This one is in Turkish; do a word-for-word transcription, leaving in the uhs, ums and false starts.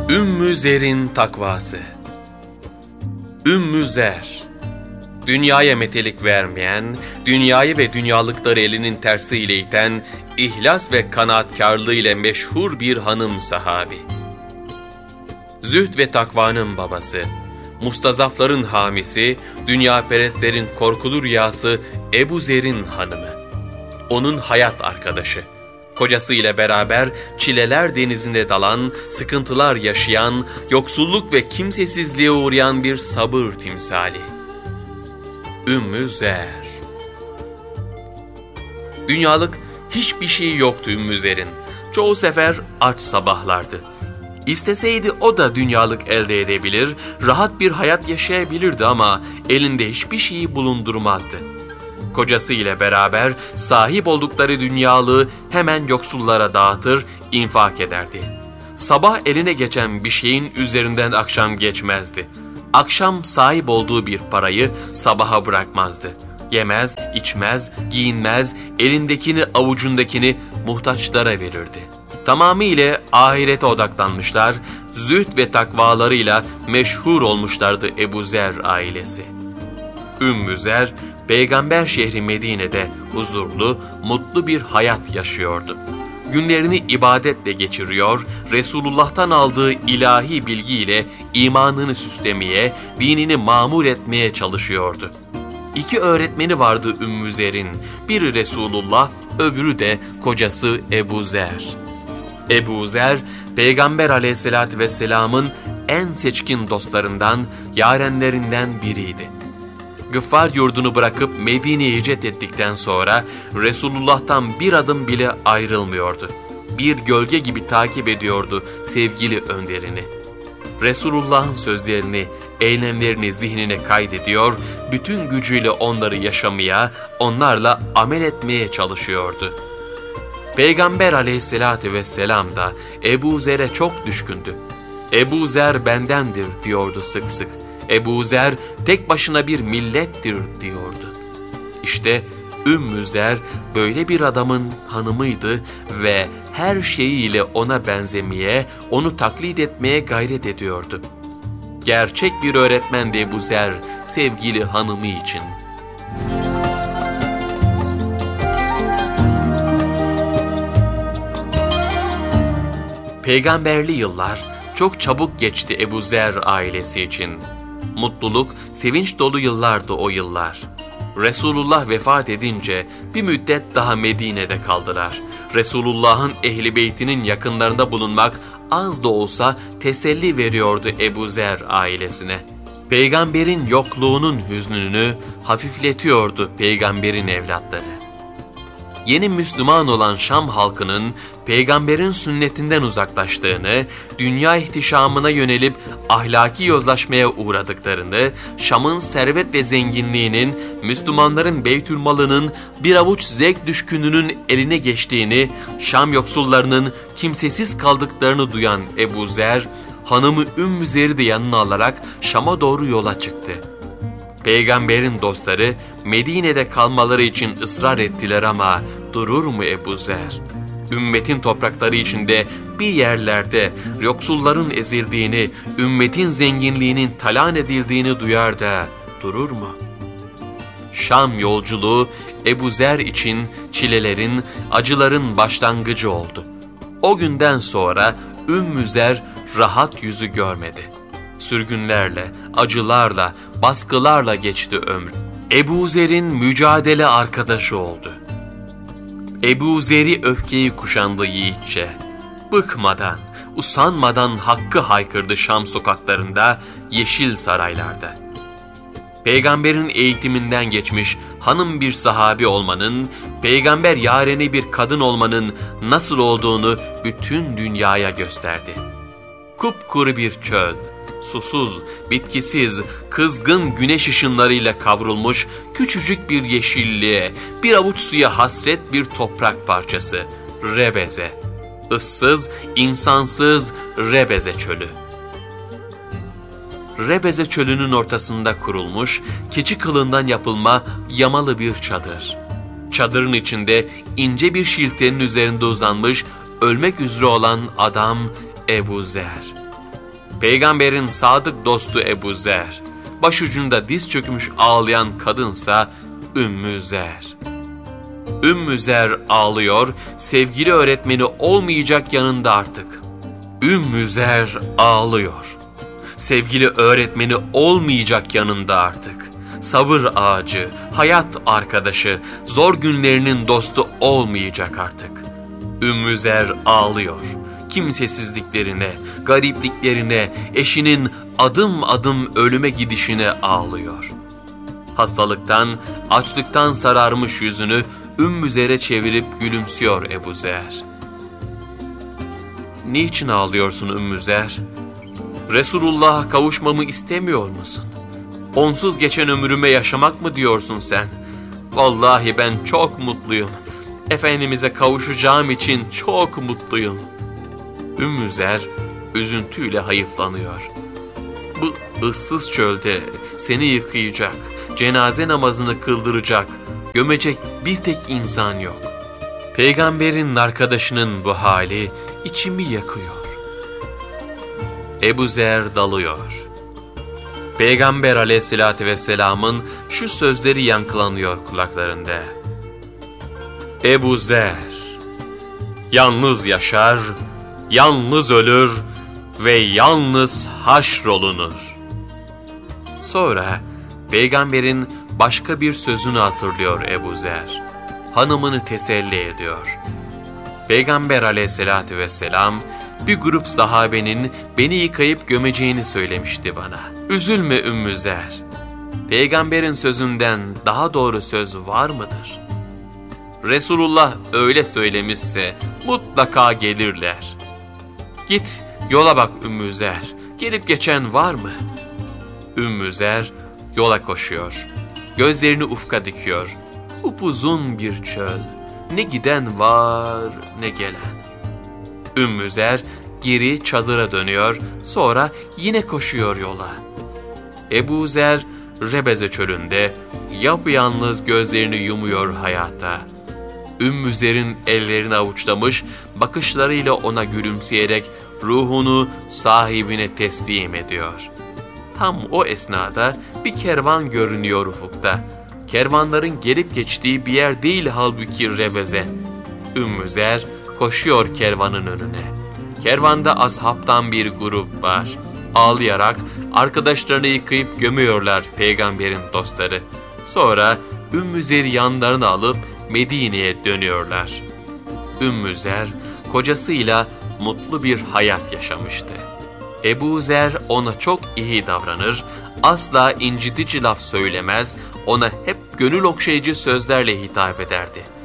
Ümmü Zer'in takvası. Ümmü Zer, dünyaya metelik vermeyen, dünyayı ve dünyalıkları elinin tersiyle iten, ihlas ve kanaatkarlığı ile meşhur bir hanım sahabi. Zühd ve takvanın babası, mustazafların hamisi, dünyaperestlerin korkulu rüyası Ebu Zer'in hanımı. Onun hayat arkadaşı. Kocası ile beraber çileler denizinde dalan, sıkıntılar yaşayan, yoksulluk ve kimsesizliğe uğrayan bir sabır timsali. Ümmü Zer. Dünyalık hiçbir şey yoktu Ümmü Zer'in. Çoğu sefer aç sabahlardı. İsteseydi o da dünyalık elde edebilir, rahat bir hayat yaşayabilirdi ama elinde hiçbir şeyi bulundurmazdı. Kocası ile beraber sahip oldukları dünyalığı hemen yoksullara dağıtır, infak ederdi. Sabah eline geçen bir şeyin üzerinden akşam geçmezdi. Akşam sahip olduğu bir parayı sabaha bırakmazdı. Yemez, içmez, giyinmez, elindekini avucundakini muhtaçlara verirdi. Tamamıyla ahirete odaklanmışlar, zühd ve takvalarıyla meşhur olmuşlardı Ebu Zer ailesi. Ümmü Zer, Peygamber şehri Medine'de huzurlu, mutlu bir hayat yaşıyordu. Günlerini ibadetle geçiriyor, Resulullah'tan aldığı ilahi bilgiyle imanını süslemeye, dinini mamur etmeye çalışıyordu. İki öğretmeni vardı Ümmü Zer'in, biri Resulullah, öbürü de kocası Ebu Zer. Ebu Zer, Peygamber aleyhissalatü vesselamın en seçkin dostlarından, yarenlerinden biriydi. Gıffar yurdunu bırakıp Medine'ye hicret ettikten sonra Resulullah'tan bir adım bile ayrılmıyordu. Bir gölge gibi takip ediyordu sevgili önderini. Resulullah'ın sözlerini, eylemlerini zihnine kaydediyor, bütün gücüyle onları yaşamaya, onlarla amel etmeye çalışıyordu. Peygamber aleyhissalatü vesselam da Ebu Zer'e çok düşkündü. Ebu Zer bendendir diyordu sık sık. Ebu Zer tek başına bir millettir diyordu. İşte Ümmü Zer böyle bir adamın hanımıydı ve her şeyiyle ona benzemeye, onu taklit etmeye gayret ediyordu. Gerçek bir öğretmendi Ebu Zer sevgili hanımı için. Peygamberli yıllar çok çabuk geçti Ebu Zer ailesi için. Mutluluk, sevinç dolu yıllardı o yıllar. Resulullah vefat edince bir müddet daha Medine'de kaldılar. Resulullah'ın ehli beytinin yakınlarında bulunmak az da olsa teselli veriyordu Ebu Zer ailesine. Peygamberin yokluğunun hüznünü hafifletiyordu peygamberin evlatları. Yeni Müslüman olan Şam halkının peygamberin sünnetinden uzaklaştığını, dünya ihtişamına yönelip ahlaki yozlaşmaya uğradıklarını, Şam'ın servet ve zenginliğinin Müslümanların beytülmalının bir avuç zevk düşkününün eline geçtiğini, Şam yoksullarının kimsesiz kaldıklarını duyan Ebu Zer, hanımı Ümmü Zer'i de yanına alarak Şam'a doğru yola çıktı. Peygamberin dostları Medine'de kalmaları için ısrar ettiler ama durur mu Ebu Zer? Ümmetin toprakları içinde bir yerlerde yoksulların ezildiğini, ümmetin zenginliğinin talan edildiğini duyar da durur mu? Şam yolculuğu Ebu Zer için çilelerin, acıların başlangıcı oldu. O günden sonra Ümmü Zer rahat yüzü görmedi. Sürgünlerle, acılarla, baskılarla geçti ömrü. Ebu Zer'in mücadele arkadaşı oldu. Ebu Zer'i öfkeyi kuşandı yiğitçe. Bıkmadan, usanmadan hakkı haykırdı Şam sokaklarında, yeşil saraylarda. Peygamberin eğitiminden geçmiş hanım bir sahabi olmanın, peygamber yareni bir kadın olmanın nasıl olduğunu bütün dünyaya gösterdi. Kupkuru bir çöl, susuz, bitkisiz, kızgın güneş ışınlarıyla kavrulmuş küçücük bir yeşilliğe, bir avuç suya hasret bir toprak parçası, Rebeze. Issız, insansız Rebeze çölü. Rebeze çölünün ortasında kurulmuş, keçi kılından yapılma yamalı bir çadır. Çadırın içinde ince bir şiltenin üzerinde uzanmış, ölmek üzere olan adam Ebu Zer. Peygamberin sadık dostu Ebu Zer, başucunda diz çökmüş ağlayan kadınsa Ümmü Zer. Ümmü Zer ağlıyor, sevgili öğretmeni olmayacak yanında artık. Ümmü Zer ağlıyor. Sevgili öğretmeni olmayacak yanında artık. Sabır ağacı, hayat arkadaşı, zor günlerinin dostu olmayacak artık. Ümmü Zer ağlıyor. Kimsesizliklerine, garipliklerine, eşinin adım adım ölüme gidişine ağlıyor. Hastalıktan, açlıktan sararmış yüzünü Ümmü Zer'e çevirip gülümsüyor Ebu Zer. Niçin ağlıyorsun Ümmü Zer? Resulullah'a kavuşmamı istemiyor musun? Onsuz geçen ömrüme yaşamak mı diyorsun sen? Vallahi ben çok mutluyum. Efendimiz'e kavuşacağım için çok mutluyum. Ümmü Zer üzüntüyle hayıflanıyor. Bu ıssız çölde seni yıkayacak, cenaze namazını kıldıracak, gömecek bir tek insan yok. Peygamberin arkadaşının bu hali içimi yakıyor. Ebu Zer dalıyor. Peygamber aleyhissalatü vesselamın şu sözleri yankılanıyor kulaklarında. Ebu Zer, yalnız yaşar, yalnız ölür ve yalnız haşrolunur. Sonra Peygamberin başka bir sözünü hatırlıyor Ebu Zer. Hanımını teselli ediyor. Peygamber aleyhissalatü vesselam bir grup sahabenin beni yıkayıp gömeceğini söylemişti bana. Üzülme Ümmü Zer. Peygamberin sözünden daha doğru söz var mıdır? Resulullah öyle söylemişse mutlaka gelirler. Git yola bak Ümmü Zer. Gelip geçen var mı? Ümmü Zer yola koşuyor. Gözlerini ufka dikiyor. Upuzun bir çöl. Ne giden var ne gelen. Ümmü Zer geri çadıra dönüyor, sonra yine koşuyor yola. Ebu Zer Rebeze çölünde yapayalnız gözlerini yumuyor hayata. Ümmü Zer'in ellerini avuçlamış, bakışlarıyla ona gülümseyerek ruhunu sahibine teslim ediyor. Tam o esnada bir kervan görünüyor ufukta. Kervanların gelip geçtiği bir yer değil halbuki Rebeze. Ümmü Zer koşuyor kervanın önüne. Kervanda ashabtan bir grup var. Ağlayarak arkadaşlarını yıkayıp gömüyorlar peygamberin dostları. Sonra Ümmü Zer'i yanlarına alıp Medine'ye dönüyorlar. Ümmü Zer kocasıyla mutlu bir hayat yaşamıştı. Ebu Zer ona çok iyi davranır, asla incitici laf söylemez, ona hep gönül okşayıcı sözlerle hitap ederdi.